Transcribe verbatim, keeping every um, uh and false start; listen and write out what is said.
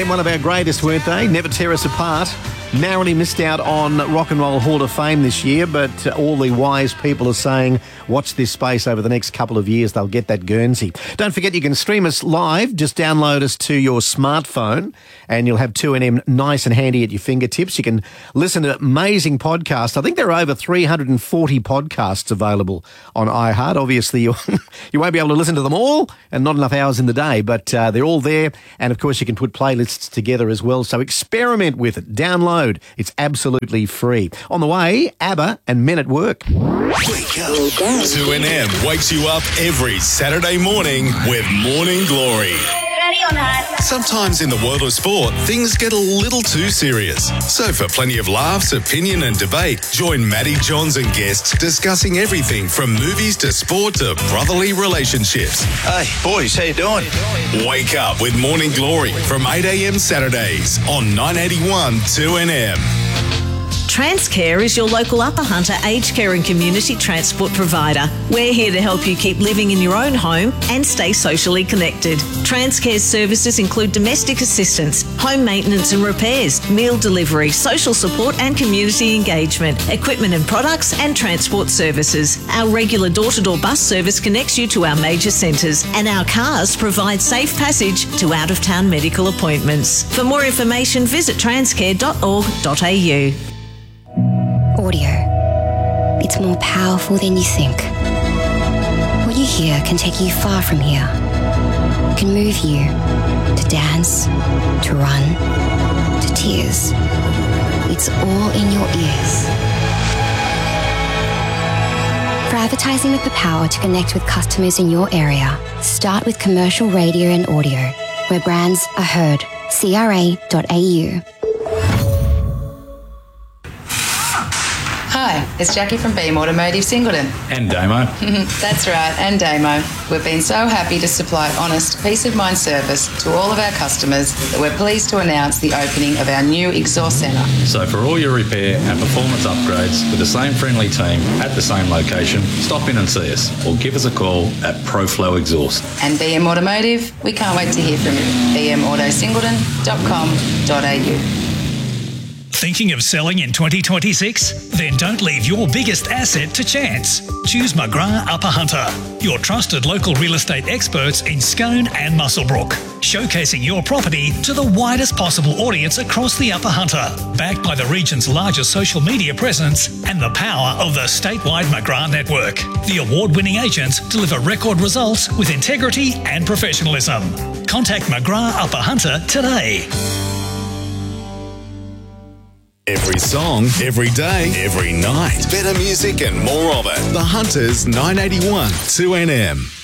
one of our greatest, weren't they? Never Tear Us Apart. Narrowly missed out on Rock and Roll Hall of Fame this year, but uh, all the wise people are saying watch this space over the next couple of years. They'll get that Guernsey. Don't forget you can stream us live. Just download us to your smartphone and you'll have two N M nice and handy at your fingertips. You can listen to amazing podcasts. I think there are over three hundred forty podcasts available on iHeart. Obviously, you, you won't be able to listen to them all and not enough hours in the day, but uh, they're all there. And, of course, you can put playlists together as well. So experiment with it. Download. It's absolutely free. On the way, ABBA and Men at Work. Wake up. two N M wakes you up every Saturday morning with Morning Glory. Ready or not? Sometimes in the world of sport, things get a little too serious. So for plenty of laughs, opinion and debate, join Matty Johns and guests discussing everything from movies to sport to brotherly relationships. Hey, boys, how you doing? Wake up with Morning Glory from eight a.m. Saturdays on nine eighty-one two N M. Transcare is your local Upper Hunter aged care and community transport provider. We're here to help you keep living in your own home and stay socially connected. Transcare's services include domestic assistance, home maintenance and repairs, meal delivery, social support and community engagement, equipment and products and transport services. Our regular door-to-door bus service connects you to our major centres, and our cars provide safe passage to out-of-town medical appointments. For more information, visit transcare dot org dot a u. Audio. It's more powerful than you think. What you hear can take you far from here. It can move you to dance, to run, to tears. It's all in your ears. For advertising with the power to connect with customers in your area, start with commercial radio and audio, where brands are heard. C R A dot A U. Hi, it's Jackie from Beam Automotive Singleton. And Damo. That's right, and Damo. We've been so happy to supply honest, peace of mind service to all of our customers that we're pleased to announce the opening of our new exhaust centre. So for all your repair and performance upgrades with the same friendly team at the same location, stop in and see us or give us a call at ProFlow Exhaust. And B M Automotive, we can't wait to hear from you. b m auto singleton dot com dot a u. Thinking of selling in twenty twenty-six? Then don't leave your biggest asset to chance. Choose McGrath Upper Hunter, your trusted local real estate experts in Scone and Muswellbrook, showcasing your property to the widest possible audience across the Upper Hunter, backed by the region's largest social media presence and the power of the statewide McGrath network. The award-winning agents deliver record results with integrity and professionalism. Contact McGrath Upper Hunter today. Every song, every day, every night. Better music and more of it. The Hunters nine eighty-one two N M.